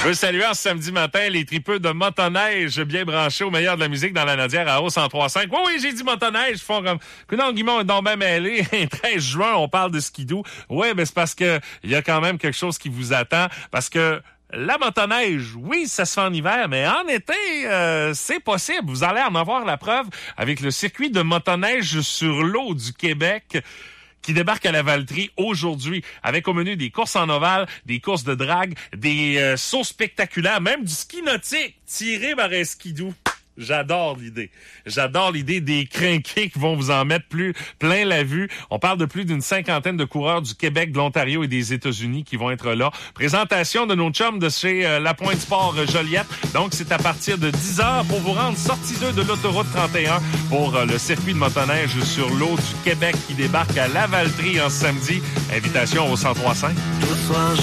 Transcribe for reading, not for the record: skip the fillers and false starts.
Je veux saluer ce samedi matin les tripeux de motoneige bien branchés au meilleur de la musique dans la Nadière à O103.5. Oui, j'ai dit motoneige. Ils font comme... Non, Guimond est donc bien mêlé. 13 juin, on parle de skidoo. Oui, mais c'est parce que il y a quand même quelque chose qui vous attend. Parce que la motoneige, oui, ça se fait en hiver, mais en été, c'est possible. Vous allez en avoir la preuve avec le circuit de motoneige sur l'eau du Québec qui débarque à la Valtrie aujourd'hui, avec au menu des courses en ovale, des courses de drague, des sauts spectaculaires, même du ski nautique tiré par un skidoo. J'adore l'idée. J'adore l'idée des crinqués qui vont vous en mettre plein la vue. On parle de plus d'une 50aine de coureurs du Québec, de l'Ontario et des États-Unis qui vont être là. Présentation de nos chums de chez La Pointe Sport Joliette. Donc, c'est à partir de 10h pour vous rendre sortie 2 de l'autoroute 31 pour le circuit de motoneige sur l'eau du Québec qui débarque à Lavaltrie en samedi. Invitation au 103.5.